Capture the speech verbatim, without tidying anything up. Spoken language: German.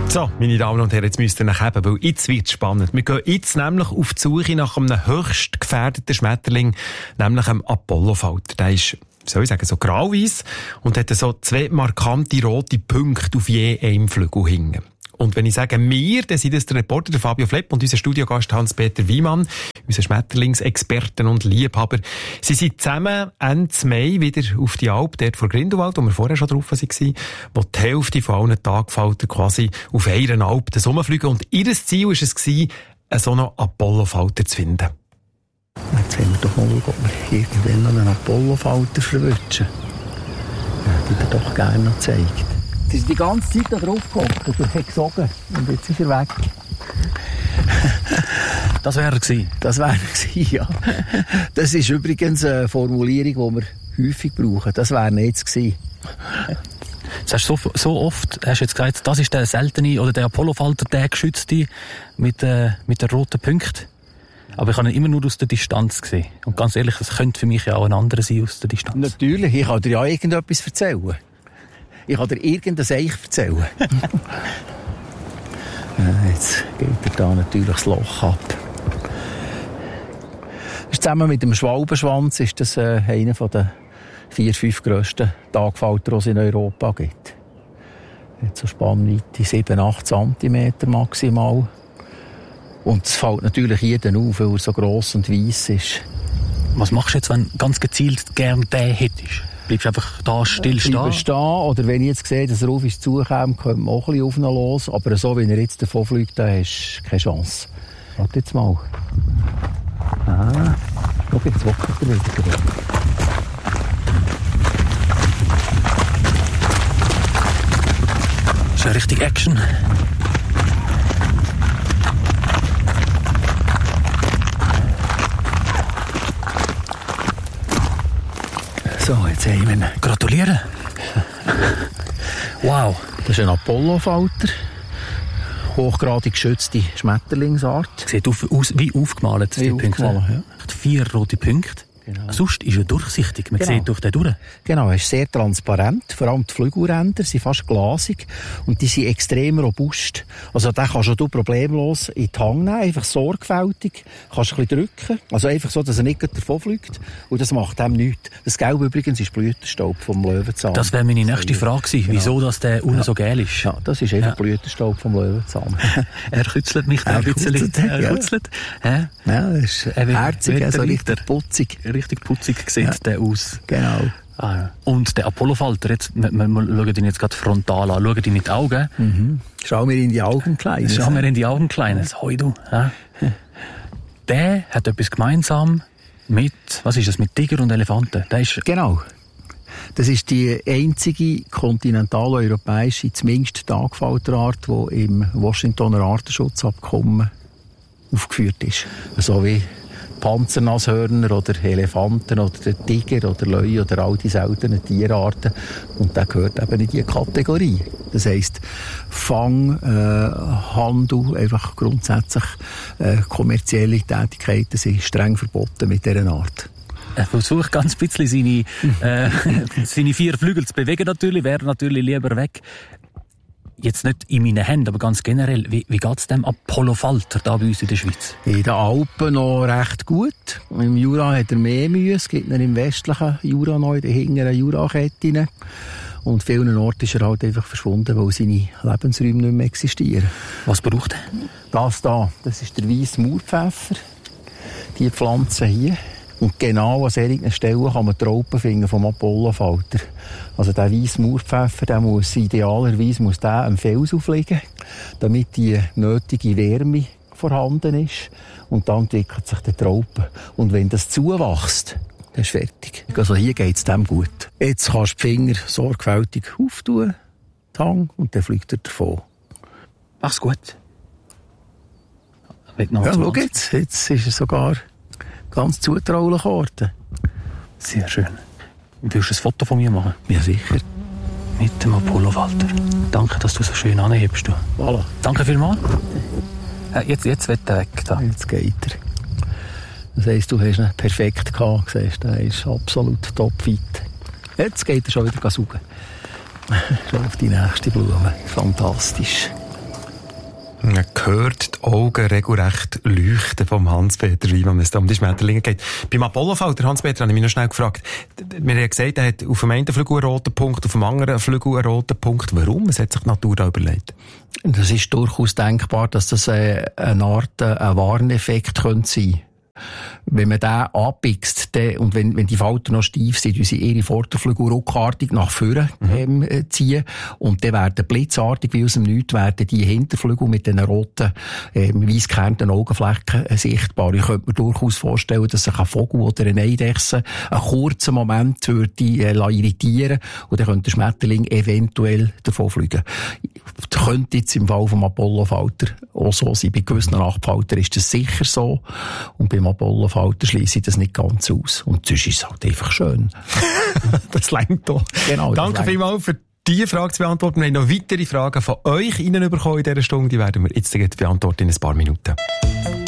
So, meine Damen und Herren, jetzt müsst ihr nachheben, weil jetzt wird es spannend. Wir gehen jetzt nämlich auf die Suche nach einem höchst gefährdeten Schmetterling, nämlich einem Apollofalter. Der ist, wie soll ich sagen, so grau-weiss und hat so zwei markante rote Punkte auf je einem Flügel hinten. Und wenn ich sage wir, dann sind das der Reporter der Fabio Flepp und unser Studiogast Hans-Peter Wiemann, unser Schmetterlingsexperten und Liebhaber. Sie sind zusammen Ende Mai wieder auf die Alp, dort vor Grindelwald, wo wir vorher schon drauf waren, wo die Hälfte von allen Tagfalter quasi auf einer Alp herumfliegen. Und ihr Ziel war es, einen so einen Apollofalter zu finden. Jetzt haben wir doch mal schauen, ob wir irgendwann noch einen Apollofalter verwünschen. Ja, die dir doch gerne noch gezeigt. Es ist die ganze Zeit da drauf gehockt und er hat gesogen. Und jetzt ist er weg. Das wäre er gewesen? Das wäre er gewesen, ja. Das ist übrigens eine Formulierung, die wir häufig brauchen. Das wäre nicht gewesen. Das hast du so, so oft hast du jetzt gesagt, das ist der seltene oder der Apollofalter, der geschützte mit, äh, mit den roten Punkten. Aber ich habe ihn immer nur aus der Distanz gesehen. Und ganz ehrlich, das könnte für mich ja auch ein anderer sein aus der Distanz. Natürlich, ich kann dir ja irgendetwas erzählen. Ich kann dir irgendein Eich erzählen. Jetzt geht er da natürlich das Loch ab. Zusammen mit dem Schwalbenschwanz ist das äh, einer der vier, fünf grössten Tagfalter, die es in Europa gibt. Hat so Spannweite sieben, acht Zentimeter maximal. Und es fällt natürlich jeden auf, weil er so gross und weiss ist. Was machst du jetzt, wenn du ganz gezielt gern den hättest? Bleibst du einfach da still stehen? Bleib stehen, oder wenn ich jetzt sehe, dass er auf uns zukommt, könnte man auch ein bisschen auf ihn los. Aber so wie er jetzt davon fliegt, da hast du keine Chance. Warte jetzt mal. Ah, schau, jetzt wackelt er wieder. Das ist ja richtig Action. So, jetzt haben wir ihn. Gratulieren. Wow. Das ist ein Apollofalter. Hochgradig geschützte Schmetterlingsart. Sieht auf, aus wie aufgemalt, wie die aufgemalt, Punkte. Ja. Vier rote Punkte. Genau. Sonst ist er durchsichtig. Man genau. sieht durch den durch. Genau, er ist sehr transparent. Vor allem die Flügelränder sind fast glasig. Und die sind extrem robust. Also den kannst du problemlos in die Hand nehmen. Einfach sorgfältig. Kannst ein bisschen drücken. Also einfach so, dass er nicht davon fliegt. Und das macht ihm nichts. Das Gelbe übrigens ist Blütenstaub vom Löwenzahn. Das wäre meine nächste Frage gewesen. Genau. Wieso dass der unten ja. so gel ist? Ja, das ist einfach ja. Blütenstaub vom Löwenzahn. Er kützelt mich da ein bisschen. Er kützelt. Ja, ja das ist er herzig, also richtig putzig. Richtig putzig sieht ja. der aus. Genau. Ah, ja. Und der Apollofalter, jetzt, wir, wir, wir schauen ihn jetzt gerade frontal an, schauen ihn mit den Augen. Mhm. Schau mir in die Augen, Kleines. Schau mir in die Augen, Kleines. Hoi du. Ja. Der hat etwas gemeinsam mit, was ist das, mit Tiger und Elefanten. Der ist genau. Das ist die einzige kontinentaleuropäische, zumindest Tagfalterart, die im Washingtoner Artenschutzabkommen aufgeführt ist. So wie Panzernashörner oder Elefanten oder der Tiger oder Löwe oder all die seltenen Tierarten. Und der gehört eben in diese Kategorie. Das heisst, Fang, äh, Handel, einfach grundsätzlich äh, kommerzielle Tätigkeiten sind streng verboten mit dieser Art. Er versucht ganz ein bisschen seine, äh, seine vier Flügel zu bewegen natürlich, wäre natürlich lieber weg. Jetzt nicht in meinen Händen, aber ganz generell, wie, wie geht es dem Apollofalter da bei uns in der Schweiz? In den Alpen noch recht gut. Im Jura hat er mehr Mühe. Es gibt ihn im westlichen Jura noch, in den hinteren Juraketten. Und vielen Orten ist er halt einfach verschwunden, weil seine Lebensräume nicht mehr existieren. Was braucht er? Das da, das ist der weisse Maulpfeffer. Die Pflanze hier. Und genau an solchen Stellen kann man die Raupen finden vom Apollofalter. Also der weisse Maulpfeffer, der muss idealerweise muss der am Fels aufliegen, damit die nötige Wärme vorhanden ist. Und dann entwickelt sich der Raupe. Und wenn das zuwächst, dann ist fertig. Also hier geht es dem gut. Jetzt kannst du die Finger sorgfältig auftun, die Hand, und dann fliegt er davon. Mach's gut. Ja, schau jetzt. Jetzt ist er sogar ganz zutraulich geworden. Sehr schön. Willst du ein Foto von mir machen? Ja, sicher. Mit dem Apollofalter. Danke, dass du so schön anhebst. Du. Voilà. Danke vielmals. Äh, jetzt, jetzt wird er weg. Da. Jetzt geht er. Das heisst, du hast ihn perfekt gehabt. Siehst, er ist absolut topfit. Jetzt geht er schon wieder saugen. Schon auf die nächste Blume. Fantastisch. Man hört die Augen regelrecht leuchten vom Hans-Peter Wymann, wenn es da um die Schmetterlinge geht. Beim Apollofalter, Hans-Peter, habe ich mich noch schnell gefragt. Wir haben gesagt, er hat auf dem einen Flügel einen roten Punkt, auf dem anderen Flügel einen roten Punkt. Warum? Was hat sich die Natur da überlegt? Das ist durchaus denkbar, dass das äh, eine Art, äh, ein Warneffekt könnte sein. Wenn man den anpickst, den, und wenn, wenn die Falter noch steif sind, sie ihre Vorderflügel ruckartig nach vorne ähm, mhm. ziehen, und dann werden blitzartig, wie aus dem Nichts, werden die Hinterflügel mit den roten, ähm, weiss gekernten Augenflecken äh, sichtbar. Ich könnte mir durchaus vorstellen, dass sich ein Vogel oder eine Eidechse einen kurzen Moment würde äh, irritieren, und dann könnte der Schmetterling eventuell davon fliegen. Das könnte jetzt im Fall vom Apollofalter auch so sein. Bei gewissen Nachtfaltern ist das sicher so, und beim Apollofalter schließe ich das nicht ganz aus. Und sonst ist es halt einfach schön. Das reicht doch. Genau, danke vielmals für diese Frage zu beantworten. Wir haben noch weitere Fragen von euch reinbekommen in dieser Stunde. Die werden wir jetzt beantworten in ein paar Minuten.